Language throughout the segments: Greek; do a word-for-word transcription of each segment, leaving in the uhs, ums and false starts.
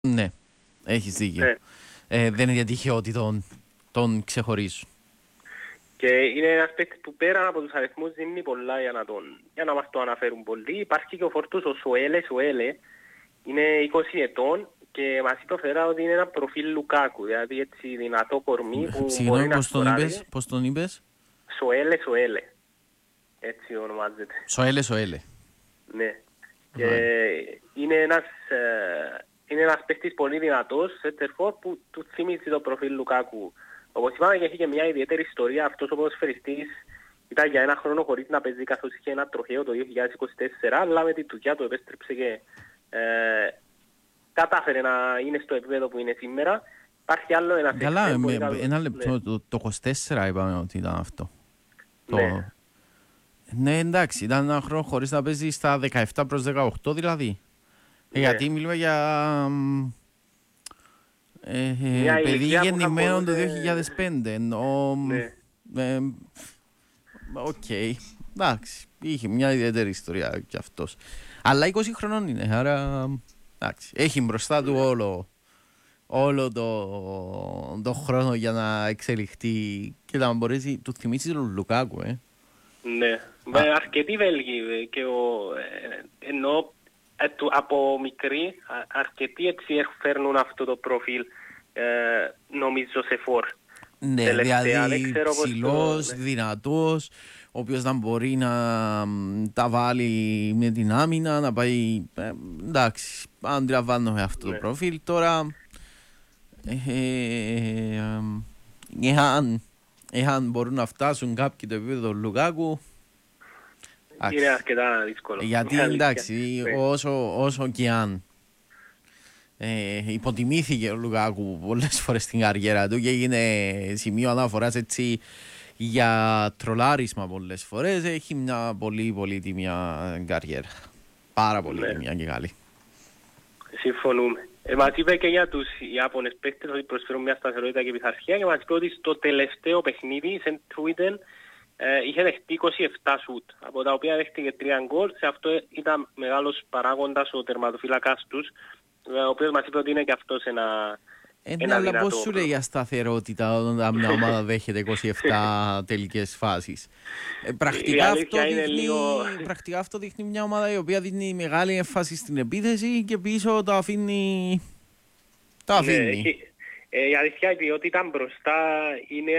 Ναι, έχεις δίκιο. Ναι. Ε, δεν είναι για τυχαίο ότι τον, τον ξεχωρίζουν. Και είναι ένας παίκτης που πέραν από τους αριθμούς δίνει πολλά για να, τον, για να μας το αναφέρουν πολλοί. Υπάρχει και ο φορτούς ο Σοέλε, Σοέλε, είναι είκοσι ετών και μας είπε ο Φερά ότι είναι ένα προφίλ Λουκάκου, δηλαδή έτσι δυνατό κορμί που Συγγνώμη, μπορεί να πώς τον σκοράρει. είπες, πώς τον είπες? Σοέλε, Σοέλε, έτσι ονομάζεται. Σοέλε, Σοέλε. Ναι. Και είναι ένας, ε, είναι ένας παίκτης πολύ δυνατός, σέντερφορ, που του θυμίζει το προφίλ Λουκάκου. Όπως είπαμε, και έχει και μια ιδιαίτερη ιστορία. Αυτός ο ποδοσφαιριστής ήταν για ένα χρόνο χωρίς να παίζει, καθώς είχε ένα τροχαίο το δύο χιλιάδες είκοσι τέσσερα, αλλά με την Τουρκία το επέστρεψε και ε, κατάφερε να είναι στο επίπεδο που είναι σήμερα. Υπάρχει άλλο ένα Καλά, εξτρέμ, με, καλό, ένα λεπτό, ναι. το, το είκοσι τέσσερα είπαμε ότι ήταν αυτό. Ναι. Το... ναι, εντάξει, ήταν ένα χρόνο χωρίς να παίζει στα δεκαεπτά προς δεκαοκτώ δηλαδή. Ε, Ναι. γιατί μιλούμε για ε, Μια ε, παιδί ηλικία που θα γεννημένο το μπορούσε- δύο χιλιάδες πέντε. Ενώ, Ναι. ε, οκ, εντάξει, είχε μια ιδιαίτερη ιστορία κι αυτός. Αλλά είκοσι χρονών είναι, άρα εντάξει, έχει μπροστά του όλο, όλο το, το χρόνο για να εξελιχθεί και να μπορέσει, του θυμίσει τον Λουκάκου, ε. Ναι, με αρκετοί Βέλγοι και ο, ε, ενώ ε, του, από μικροί α, αρκετοί έτσι φέρνουν αυτό το προφίλ ε, νομίζω σε φορ. Ναι, Τελευταία, δεν δηλαδή ξέρω πώς το- ψηλός, ναι. δυνατός, ο οποίος να μπορεί να μ, τα βάλει με την άμυνα, να πάει, ε, εντάξει, αντιλαμβάνομαι αυτό Ναι. το προφίλ. Τώρα, ε, ε, ε, εάν, εάν μπορούν να φτάσουν κάποιοι το επίπεδο του Λουκάκου, εντάξει. Είναι αρκετά δύσκολο. Γιατί Είναι αλήθεια. εντάξει, Ναι. όσο, όσο και αν ε, υποτιμήθηκε ο Λουκάκου πολλές φορές στην καριέρα του και έγινε σημείο αναφοράς έτσι για τρολάρισμα πολλές φορές, έχει μια πολύ πολύ τιμιά καριέρα. Πάρα πολύ Ναι. τιμιά και καλή. Συμφωνούμε. Ε, μας είπε και για τους Ιάπωνες παίκτες ότι προσφέρουν μια σταθερότητα και πειθαρχία και μας είπε ότι στο τελευταίο παιχνίδι, σε Τουίτεν, ε, είχε δεχτεί είκοσι επτά σουτ, από τα οποία δέχτηκε τρία γκολ. Σε αυτό ήταν μεγάλος παράγοντας ο τερματοφύλακας τους, ο οποίος μας είπε ότι είναι και αυτός ένα, Ε, ναι, ένα αλλά δυνατό. πώς σου λέει για σταθερότητα όταν μια ομάδα δέχεται είκοσι επτά τελικές φάσεις. Ε, Η πρακτικά, αυτό αλήθεια είναι δείχνει, λίγο- πρακτικά αυτό δείχνει μια ομάδα η οποία δίνει μεγάλη έμφαση στην επίθεση και πίσω το αφήνει. Το αφήνει. Ναι, έχει- ε, η αλήθεια η ποιότητα μπροστά είναι,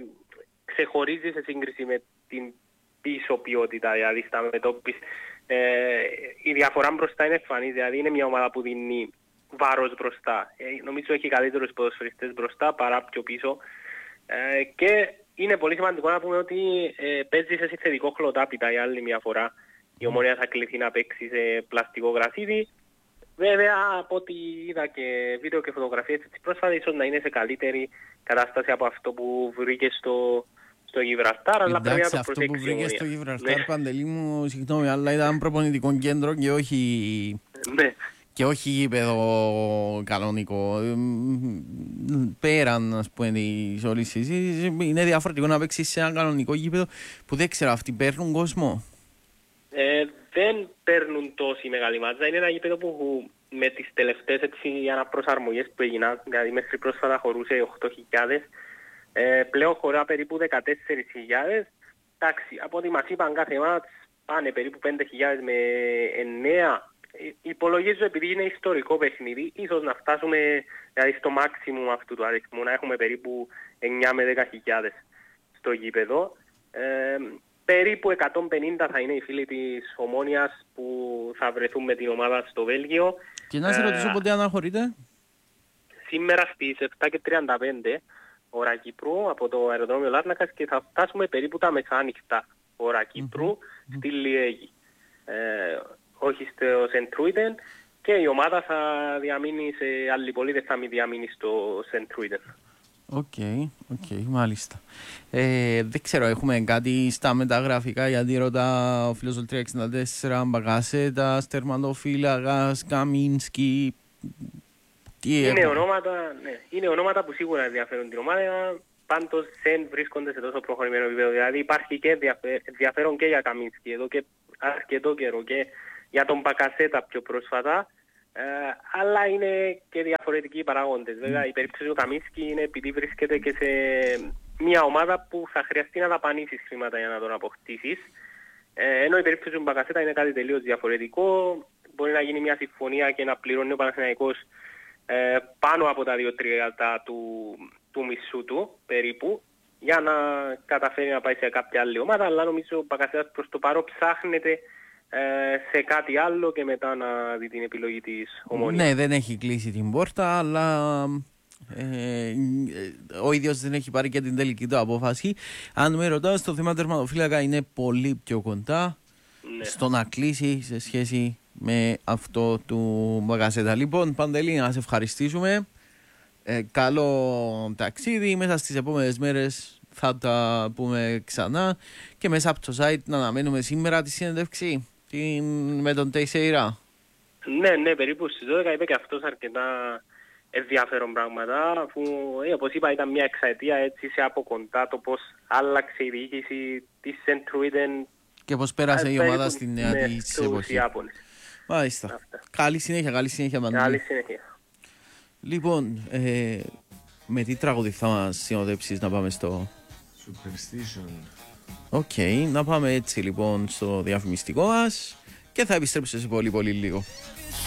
ξεχωρίζει σε σύγκριση με την πίσω ποιότητα, δηλαδή στα μετώπιση. Ε, η διαφορά μπροστά είναι εμφανής, δηλαδή είναι μια ομάδα που δίνει βάρος μπροστά. Ε, νομίζω έχει καλύτερους ποδοσφαιριστές μπροστά παρά πιο πίσω. Ε, και είναι πολύ σημαντικό να πούμε ότι ε, παίζει σε συνθετικό χλωτάπιτα για άλλη μια φορά. Η Ομόνια θα κληθεί να παίξει σε πλαστικό γραφίδι. Βέβαια, από ό,τι είδα και βίντεο και φωτογραφίες έτσι πρόσφατα, ίσως να είναι σε καλύτερη κατάσταση από αυτό που βρήκε στο, στο Γιβραλτάρ, αλλά πρέπει να Εντάξει, το αυτό προσέξει που η βρήκε Ομόνια. στο Γιβραλτάρ, Ναι. Παντελή μου, συγγνώμη, αλλά ήταν προπονητικό κέντρο και όχι, Ναι. και όχι γήπεδο κανονικό. Ε, μ, Πέραν, ας πούμε, της όλης συζήτησης, είναι διαφορετικό να παίξεις σε ένα κανονικό γήπεδο που δεν ξέρω, αυτοί παίρνουν κόσμο. Ε, δεν παίρνουν τόση μεγάλη μάτζα. Είναι ένα γήπεδο που με τις τελευταίες έτσι, αναπροσαρμογές που έγιναν, δηλαδή μέχρι πρόσφατα χωρούσε οκτώ χιλιάδες, ε, πλέον χωρά περίπου δεκατέσσερις χιλιάδες. Εντάξει, από ό,τι μας είπαν κάθε μάτς πάνε περίπου πέντε χιλιάδες με εννέα. Ε, Υπολογίζω επειδή είναι ιστορικό παιχνίδι, ίσως να φτάσουμε δηλαδή, στο maximum αυτού του αριθμού, να έχουμε περίπου εννέα με δέκα χιλιάδες στο γήπεδο. Ε, περίπου εκατόν πενήντα θα είναι οι φίλοι της Ομόνιας που θα βρεθούν με την ομάδα στο Βέλγιο. Και να σε Ε, ρωτήσω πότε αναχωρείτε. Σήμερα στις επτά και τριάντα πέντε ώρα Κύπρου από το αεροδρόμιο Λάρνακας και θα φτάσουμε περίπου τα μεσάνυχτα ώρα Κύπρου στη Λιέγη. Ε, όχι στο Σεντρούιτεν και η ομάδα θα διαμείνει σε άλλη πόλη, δεν θα μην διαμείνει στο Σεντρούιτεν. Οκ, οκ, μάλιστα. Ε, δεν ξέρω, έχουμε κάτι στα μεταγραφικά, γιατί ρωτά ο φίλος του τριακόσια εξήντα τέσσερα, Μπαγκασέτα, Τερματοφύλακας, Καμίνσκι. Τι Είναι έχουμε? ονόματα, ναι, είναι ονόματα που σίγουρα ενδιαφέρουν την ομάδα, πάντως δεν βρίσκονται σε τόσο προχωρημένο επίπεδο. Δηλαδή υπάρχει και ενδιαφέρον και για Καμίνσκι εδώ και αρκετό καιρό και για τον Μπακασέτα πιο πρόσφατα. Ε, αλλά είναι και διαφορετικοί παράγοντες. Βέβαια, η περίπτωση του Καμίνσκι είναι επειδή βρίσκεται και σε μια ομάδα που θα χρειαστεί να δαπανίσεις χρήματα για να τον αποκτήσεις. Ε, ενώ η περίπτωση του Μπακασέτα είναι κάτι τελείως διαφορετικό. Μπορεί να γίνει μια συμφωνία και να πληρώνει ο Παναθηναϊκός ε, πάνω από τα δύο τρίτα του, του μισού του περίπου, για να καταφέρει να πάει σε κάποια άλλη ομάδα. Αλλά νομίζω ο Μπακασέτας προς το παρόν ψάχνεται ε, σε κάτι άλλο και μετά να δει την επιλογή της Ομόνοιας. Ναι, δεν έχει κλείσει την πόρτα, αλλά ε, ο ίδιος δεν έχει πάρει και την τελική του απόφαση. Αν με ρωτάς, το θέμα τερματοφύλακα είναι πολύ πιο κοντά, ναι, στο να κλείσει σε σχέση με αυτό του Μπακασέτα. Λοιπόν, Παντελή, να σε ευχαριστήσουμε. Ε, καλό ταξίδι. Μέσα στις επόμενες μέρες θα τα πούμε ξανά και μέσα από το site να αναμένουμε σήμερα τη συνέντευξη την... με τον Τεϊσέιρα. Ναι, ναι, περίπου στις δώδεκα είπε και αυτός αρκετά ενδιαφέρον πράγματα, αφού ε, όπως είπα ήταν μια εξαετία έτσι σε από κοντά το πώς άλλαξε η διοίκηση της Σεντρουίτεν και πώς πέρασε η ομάδα στην νέα ναι, της εποχή. Μάλιστα. Αυτά. Καλή συνέχεια, καλή συνέχεια Μαντή. Καλή συνέχεια. Λοιπόν, ε, με τι τραγούδι θα μας συνοδέψεις να πάμε στο... Superstition. Οκ, okay, να πάμε έτσι λοιπόν στο διαφημιστικό μας και θα επιστρέψω σε πολύ πολύ λίγο.